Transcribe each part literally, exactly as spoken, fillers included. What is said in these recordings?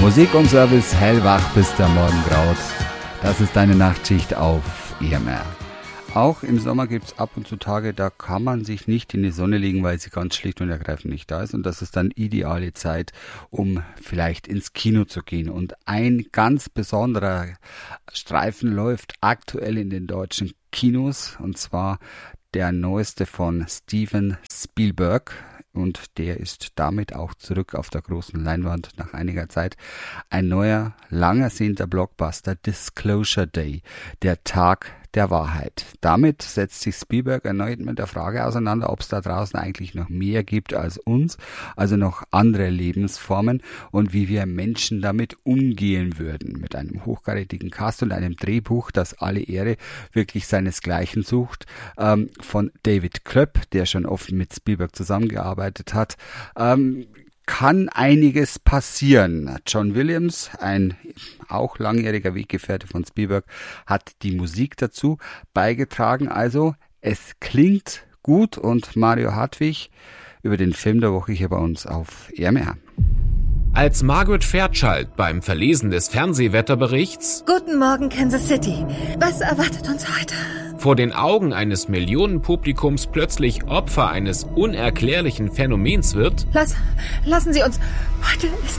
Musik und Service hellwach bis der Morgen graut. Das ist deine Nachtschicht auf E M R. Auch im Sommer gibt es ab und zu Tage, da kann man sich nicht in die Sonne legen, weil sie ganz schlicht und ergreifend nicht da ist. Und das ist dann ideale Zeit, um vielleicht ins Kino zu gehen. Und ein ganz besonderer Streifen läuft aktuell in den deutschen Kinos. Und zwar der neueste von Steven Spielberg. Und der ist damit auch zurück auf der großen Leinwand nach einiger Zeit. Ein neuer, lang ersehnter Blockbuster, Disclosure Day, der Tag der Wahrheit. Damit setzt sich Spielberg erneut mit der Frage auseinander, ob es da draußen eigentlich noch mehr gibt als uns, also noch andere Lebensformen und wie wir Menschen damit umgehen würden. Mit einem hochkarätigen Cast und einem Drehbuch, das alle Ehre wirklich seinesgleichen sucht, ähm, von David Klopp, der schon oft mit Spielberg zusammengearbeitet hat. Ähm, kann einiges passieren. John Williams, ein auch langjähriger Weggefährte von Spielberg, hat die Musik dazu beigetragen. Also es klingt gut und Mario Hartwig über den Film der Woche hier bei uns auf E M R. Als Margaret Fairchild beim Verlesen des Fernsehwetterberichts Guten Morgen, Kansas City. Was erwartet uns heute? vor den Augen eines Millionenpublikums plötzlich Opfer eines unerklärlichen Phänomens wird, Lass, lassen Sie uns. Heute ist...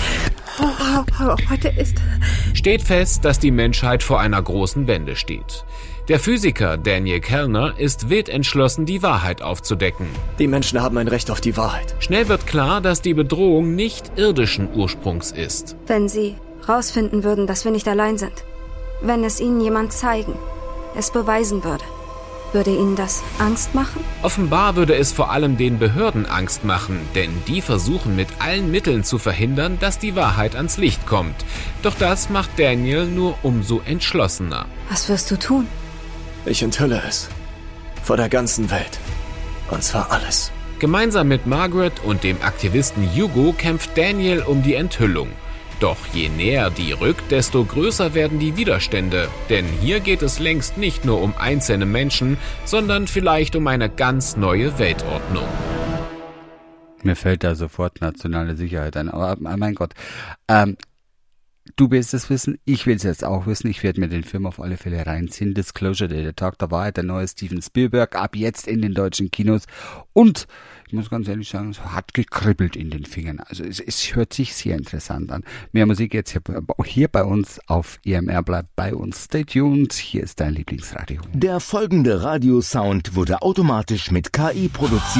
Oh, heute ist... steht fest, dass die Menschheit vor einer großen Wende steht. Der Physiker Daniel Kellner ist wild entschlossen, die Wahrheit aufzudecken. Die Menschen haben ein Recht auf die Wahrheit. Schnell wird klar, dass die Bedrohung nicht irdischen Ursprungs ist. Wenn Sie rausfinden würden, dass wir nicht allein sind, wenn es Ihnen jemand zeigen, es beweisen würde, würde Ihnen das Angst machen? Offenbar würde es vor allem den Behörden Angst machen, denn die versuchen mit allen Mitteln zu verhindern, dass die Wahrheit ans Licht kommt. Doch das macht Daniel nur umso entschlossener. Was wirst du tun? Ich enthülle es. Vor der ganzen Welt. Und zwar alles. Gemeinsam mit Margaret und dem Aktivisten Hugo kämpft Daniel um die Enthüllung. Doch je näher die rückt, desto größer werden die Widerstände. Denn hier geht es längst nicht nur um einzelne Menschen, sondern vielleicht um eine ganz neue Weltordnung. Mir fällt da sofort nationale Sicherheit ein. Aber mein Gott, ähm, du willst es wissen, ich will es jetzt auch wissen. Ich werde mir den Film auf alle Fälle reinziehen. Disclosure Day, der Tag der Wahrheit, der neue Steven Spielberg, ab jetzt in den deutschen Kinos. Und ich muss ganz ehrlich sagen, es hat gekribbelt in den Fingern. Also es, es hört sich sehr interessant an. Mehr Musik jetzt hier, hier bei uns auf E M R. Bleibt bei uns. Stay tuned. Hier ist dein Lieblingsradio. Der folgende Radiosound wurde automatisch mit K I produziert.